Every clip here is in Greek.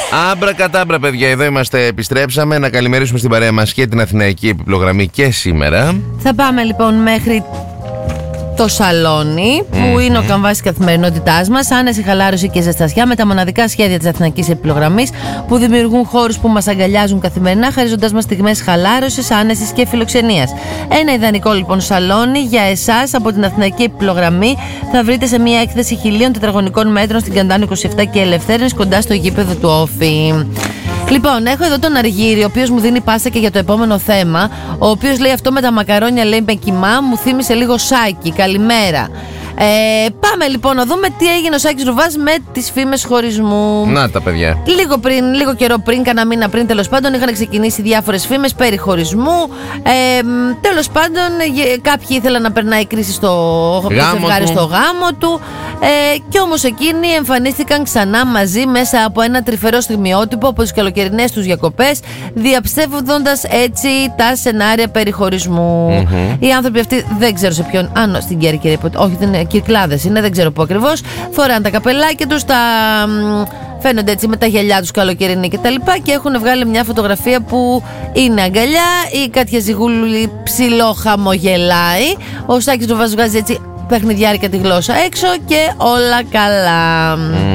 Άμπρα κατάμπρα, παιδιά, εδώ είμαστε, επιστρέψαμε. Να καλημερίσουμε στην παρέα μας και την Αθηναϊκή Επιπλογραμμή και σήμερα. Θα πάμε λοιπόν μέχρι το σαλόνι, που είναι ο καμβάς της καθημερινότητάς μας. Άνεση, χαλάρωση και ζεστασιά με τα μοναδικά σχέδια της Αθηναϊκής Επιπλογραμμής, που δημιουργούν χώρους που μας αγκαλιάζουν καθημερινά, χαρίζοντας μας στιγμές χαλάρωσης, άνεσης και φιλοξενίας. Ένα ιδανικό λοιπόν σαλόνι για εσάς από την Αθηναϊκή Επιπλογραμμή θα βρείτε σε μια έκθεση 1000 τετραγωνικών μέτρων στην Καντάνου 27 και Ελευθέρινης, κοντά στο γήπεδο του Όφη. Λοιπόν, έχω εδώ τον Αργύριο, ο οποίος μου δίνει πάσα και για το επόμενο θέμα. Ο οποίος λέει αυτό με τα μακαρόνια, λέει με κοιμά, μου θύμισε λίγο Σάκη. Καλημέρα. Πάμε λοιπόν να δούμε τι έγινε ο Σάκης Ρουβάς με τις φήμες χωρισμού. Να τα παιδιά. Λίγο καιρό πριν, κάνα μήνα πριν τέλος πάντων, είχαν ξεκινήσει διάφορες φήμες περί χωρισμού. Τέλος πάντων, κάποιοι ήθελαν να περνάει κρίση στο ζευγάρι στο γάμο του. Και όμως εκείνοι εμφανίστηκαν ξανά μαζί μέσα από ένα τρυφερό στιγμιότυπο από τις καλοκαιρινές τους διακοπές, διαψεύδοντας έτσι τα σενάρια περί χωρισμού. Οι άνθρωποι αυτοί δεν ξέρω σε ποιον. Στην Κέρκυρα, όχι, δεν είναι Κυκλάδες, είναι, δεν ξέρω πού ακριβώς. Φοράνε τα καπελάκια τους, φαίνονται έτσι με τα γυαλιά τους καλοκαιρινή και τα λοιπά, και έχουν βγάλει μια φωτογραφία που είναι αγκαλιά. Η Κάτια Ζιγούλη ψηλό χαμογελάει. Ο Σάκης Ρουβάς βγάζει έτσι παιχνιδιάρικα τη γλώσσα έξω και όλα καλά.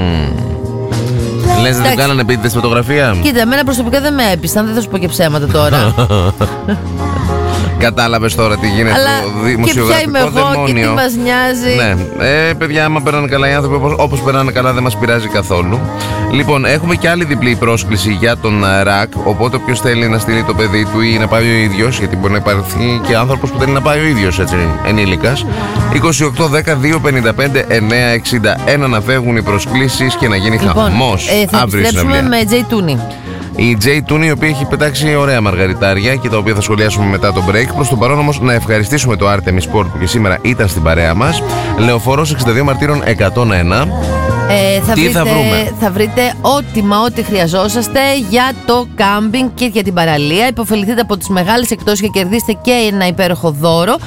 Λες δεν το κάνανε επίτηδες φωτογραφία? Κοίτα, εμένα προσωπικά δεν με έπεισαν, δεν θα σου πω και ψέματα τώρα. Κατάλαβες τώρα τι γίνεται στο δημοσιογραφικό δαιμόνιο. Και ποια είμαι εγώ και τι μας νοιάζει. Ναι, παιδιά, άμα περνάνε καλά οι άνθρωποι, όπως περνάνε καλά, δεν μας πειράζει καθόλου. Λοιπόν, έχουμε και άλλη διπλή πρόσκληση για τον ΡΑΚ. Οπότε, όποιος θέλει να στείλει το παιδί του ή να πάει ο ίδιος, γιατί μπορεί να υπάρχει και άνθρωπος που θέλει να πάει ο ίδιος, έτσι, ενήλικας. 28 10 255 961 να φεύγουν οι προσκλήσεις και να γίνει χαμός. Θα επιστρέψουμε με Τζέι Τούνι. Η Τζέι Τούνι, η οποία έχει πετάξει ωραία μαργαριτάρια και τα οποία θα σχολιάσουμε μετά το break. Προς το παρόν όμως να ευχαριστήσουμε το Artemis Sport που και σήμερα ήταν στην παρέα μας. Λεωφορός 62 Μαρτύρων 101. Θα βρείτε ό,τι χρειαζόσαστε για το κάμπινγκ και για την παραλία. Υποφεληθείτε από τις μεγάλες εκπτώσεις και κερδίστε και ένα υπέροχο δώρο.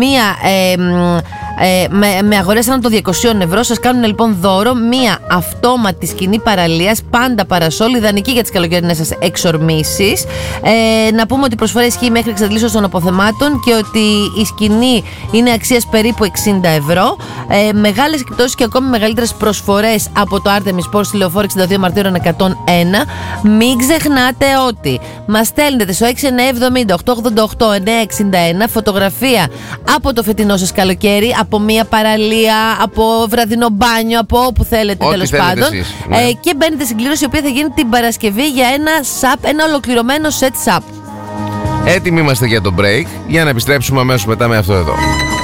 Με αγορές άνω των 200 ευρώ σας κάνουν λοιπόν δώρο μια αυτόματη σκηνή παραλίας, πάντα παρασόλ, ιδανική για τις καλοκαιρινές σας εξορμήσεις. Να πούμε ότι η προσφορά ισχύει μέχρι εξαντλήσεως των αποθεμάτων και ότι η σκηνή είναι αξίας περίπου 60 ευρώ. Μεγάλες εκπτώσεις και ακόμη μεγαλύτερες προσφορές από το Artemis Sport στη Λεωφόρο 62 Μαρτύρων 101. Μην ξεχνάτε ότι μας στέλνετε στο 6970 888 961 φωτογραφία από το φετινό σας καλοκαίρι, από μια παραλία, από βραδινό μπάνιο, από όπου θέλετε τέλος πάντων. Εσείς, ναι. Και μπαίνετε στην κλήρωση η οποία θα γίνει την Παρασκευή για ένα ολοκληρωμένο set SUP. Έτοιμοι είμαστε για το break, για να επιστρέψουμε αμέσως μετά με αυτό εδώ.